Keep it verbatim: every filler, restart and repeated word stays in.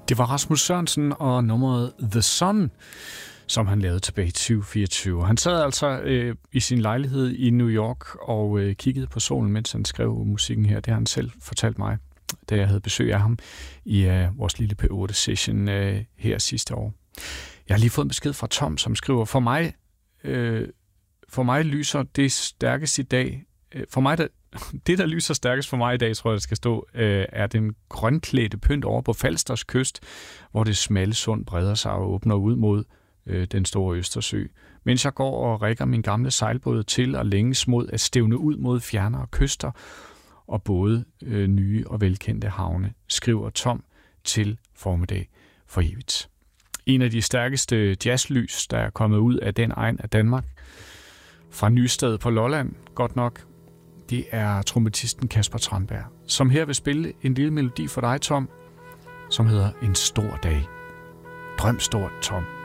Det var Rasmus Sørensen og nummeret The Sun, som han lavede tilbage i tyve fireogtyve. Han sad altså øh, i sin lejlighed i New York og øh, kiggede på solen, mens han skrev musikken her. Det har han selv fortalt mig, da jeg havde besøg af ham i øh, vores lille P otte session øh, her sidste år. Jeg har lige fået en besked fra Tom, som skriver, for mig, øh, for mig lyser det stærkest i dag. Øh, for mig, der, det, der lyser stærkest for mig i dag, tror jeg, der skal stå, øh, er den grønklædte pynt over på Falsters kyst, hvor det smalle sund breder sig og åbner ud mod øh, den store Østersø. Mens jeg går og rækker min gamle sejlbåd til og længes mod at stævne ud mod fjernere kyster og både øh, nye og velkendte havne, skriver Tom til Formiddag for evigt. En af de stærkeste jazzlys, der er kommet ud af den egen af Danmark, fra Nysted på Lolland, godt nok, det er trompetisten Kasper Tranberg, som her vil spille en lille melodi for dig, Tom, som hedder En stor dag. Drøm stort, Tom.